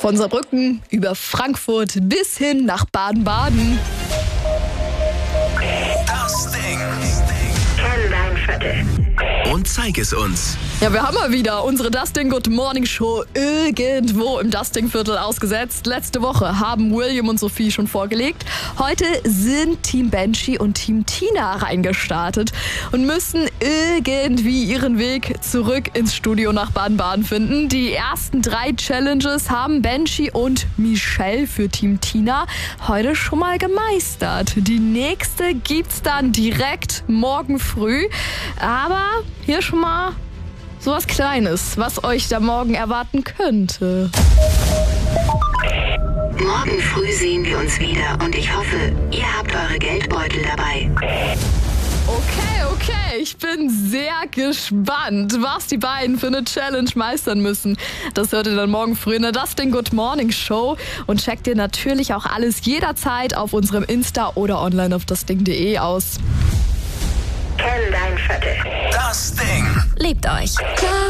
Von Saarbrücken über Frankfurt bis hin nach Baden-Baden. Das Ding. Kenn dein Viertel. Und zeig es uns. Ja, wir haben mal wieder unsere Das Ding Good Morning Show irgendwo im Das Ding Viertel ausgesetzt. Letzte Woche haben William und Sophie schon vorgelegt. Heute sind Team Benji und Team Tina reingestartet und müssen irgendwie ihren Weg zurück ins Studio nach Baden-Baden finden. Die ersten 3 Challenges haben Benji und Michelle für Team Tina heute schon mal gemeistert. Die nächste gibt's dann direkt morgen früh. Aber hier schon mal sowas Kleines, was euch da morgen erwarten könnte. Morgen früh sehen wir uns wieder und ich hoffe, ihr habt eure Geldbeutel dabei. Okay, ich bin sehr gespannt, was die beiden für eine Challenge meistern müssen. Das hört ihr dann morgen früh in der Das Ding Good Morning Show und checkt ihr natürlich auch alles jederzeit auf unserem Insta oder online auf dasding.de aus. Kenn dein Viertel. Das Ding. Lebt euch!